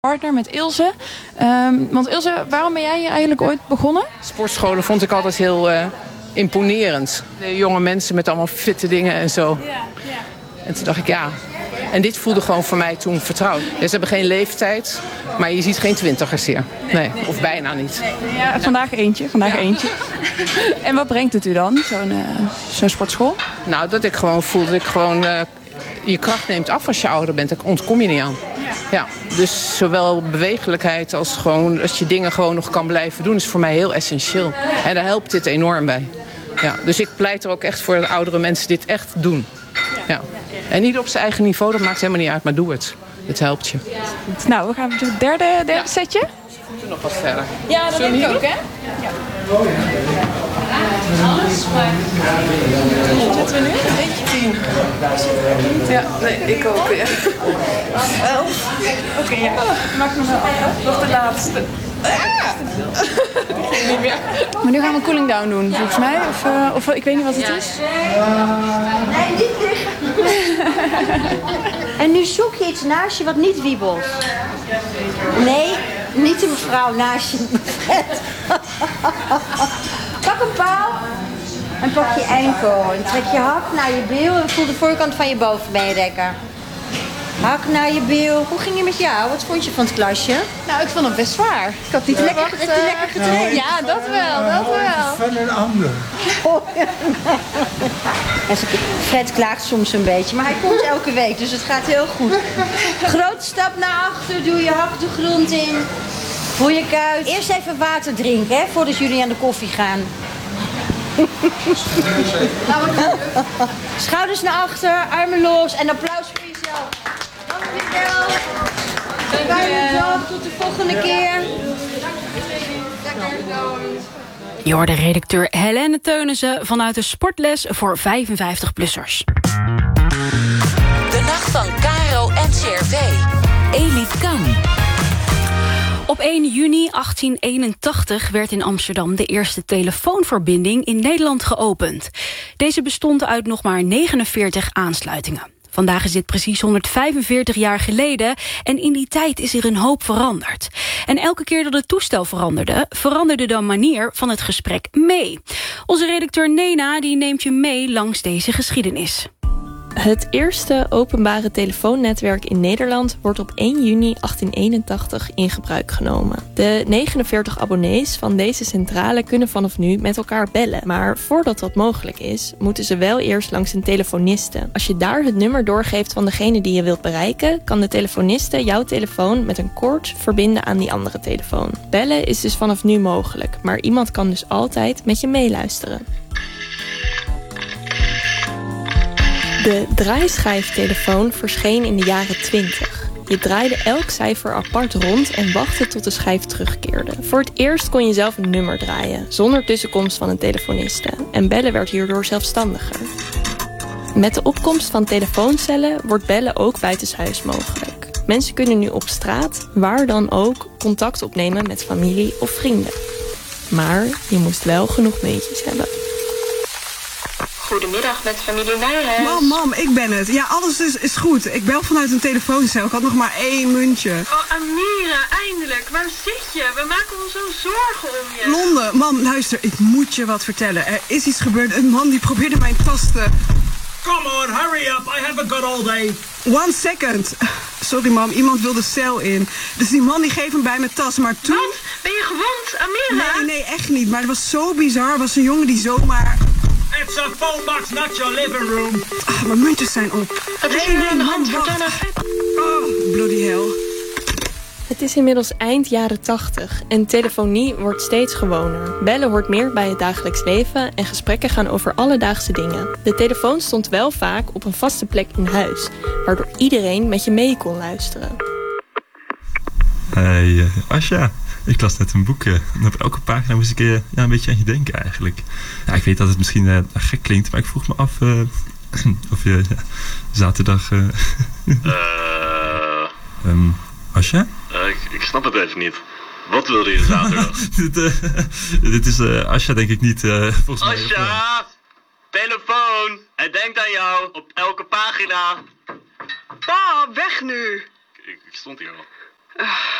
Partner met Ilse. Want Ilse, waarom ben jij hier eigenlijk ooit begonnen? Sportscholen vond ik altijd heel imponerend. De jonge mensen met allemaal fitte dingen en zo. En toen dacht ik, ja. En dit voelde gewoon voor mij toen vertrouwd. Ze hebben geen leeftijd, maar je ziet geen twintigers hier. Nee, of bijna niet. Nee, ja, vandaag eentje. En wat brengt het u dan, zo'n sportschool? Nou, dat ik gewoon voel dat ik gewoon... je kracht neemt af als je ouder bent. Daar ontkom je niet aan. Ja, dus zowel bewegelijkheid als gewoon... als je dingen gewoon nog kan blijven doen... is voor mij heel essentieel. En daar helpt dit enorm bij. Ja, dus ik pleit er ook echt voor dat oudere mensen dit echt doen. Ja. En niet op zijn eigen niveau, dat maakt helemaal niet uit. Maar doe het. Het helpt je. Nou, we gaan naar het derde setje. We moeten nog wat verder. Ja, dat denk ik ook, hè? Ja. Alles, maar... Wat zitten we nu? Een beetje 10. Ja, nee, ik ook, ja. 11. Oké, ja. Maak nog wel af. Nog de laatste. Niet meer. Maar nu gaan we cooling down doen, volgens mij. Of ik weet niet wat het is. Nee, niet liggen. En nu zoek je iets naast je wat niet wiebelt. Nee, niet de mevrouw naast je. Pak een paal en pak je enkel. En trek je hak naar je bil en voel de voorkant van je bovenbeen rekken. Hak naar je bil. Hoe ging het met jou? Wat vond je van het klasje? Nou, ik vond het best zwaar. Ik had niet Lekker getraind? Ja, dat wel. Van een ander. Fred klaagt soms een beetje, maar hij komt elke week, dus het gaat heel goed. Grote stap naar achter, doe je hak de grond in. Voel je kuit. Eerst even water drinken, hè, voordat jullie aan de koffie gaan. Schouders naar achter, armen los en applaus voor jezelf. Dankjewel. Fijne dag, tot de volgende keer. Je hoorde redacteur Helene Teunissen vanuit de sportles voor 55-plussers. De nacht van Caro en CRV. Elif Kan. Op 1 juni 1881 werd in Amsterdam de eerste telefoonverbinding in Nederland geopend. Deze bestond uit nog maar 49 aansluitingen. Vandaag is dit precies 145 jaar geleden en in die tijd is er een hoop veranderd. En elke keer dat het toestel veranderde de manier van het gesprek mee. Onze redacteur Nena die neemt je mee langs deze geschiedenis. Het eerste openbare telefoonnetwerk in Nederland wordt op 1 juni 1881 in gebruik genomen. De 49 abonnees van deze centrale kunnen vanaf nu met elkaar bellen. Maar voordat dat mogelijk is, moeten ze wel eerst langs een telefoniste. Als je daar het nummer doorgeeft van degene die je wilt bereiken, kan de telefoniste jouw telefoon met een koord verbinden aan die andere telefoon. Bellen is dus vanaf nu mogelijk, maar iemand kan dus altijd met je meeluisteren. De draaischijftelefoon verscheen in de jaren 20. Je draaide elk cijfer apart rond en wachtte tot de schijf terugkeerde. Voor het eerst kon je zelf een nummer draaien, zonder tussenkomst van een telefoniste. En bellen werd hierdoor zelfstandiger. Met de opkomst van telefooncellen wordt bellen ook buitenshuis mogelijk. Mensen kunnen nu op straat, waar dan ook, contact opnemen met familie of vrienden. Maar je moest wel genoeg muntjes hebben. Goedemiddag, met familie Nijhuis. Mam, ik ben het. Ja, alles is goed. Ik bel vanuit een telefooncel. Ik had nog maar 1 muntje. Oh, Amira, eindelijk. Waar zit je? We maken ons zo zorgen om je. Londen, mam, luister. Ik moet je wat vertellen. Er is iets gebeurd. Een man die probeerde mijn tas te... Come on, hurry up. I haven't got all day. 1 second. Sorry, mam. Iemand wilde de cel in. Dus die man die greep hem bij mijn tas. Maar toen... Wat? Ben je gewond, Amira? Nee, echt niet. Maar het was zo bizar. Het was een jongen die zomaar... It's a phone box, not your living room. Mijn muntjes zijn op. Wat is er aan de hand? Vertel nou. Oh, bloody hell. Het is inmiddels eind jaren 80 en telefonie wordt steeds gewoner. Bellen hoort meer bij het dagelijks leven en gesprekken gaan over alledaagse dingen. De telefoon stond wel vaak op een vaste plek in huis, waardoor iedereen met je mee kon luisteren. Hey, Asja. Ik las net een boek en op elke pagina moest ik een beetje aan je denken eigenlijk. Ja, ik weet dat het misschien gek klinkt, maar ik vroeg me af of je zaterdag... Asja? Ik snap het even niet. Wat wilde je zaterdag? dit is Asja denk ik niet, volgens mij. Asja! Telefoon! Hij denkt aan jou op elke pagina. Pa, weg nu. Ik stond hier al. Ah.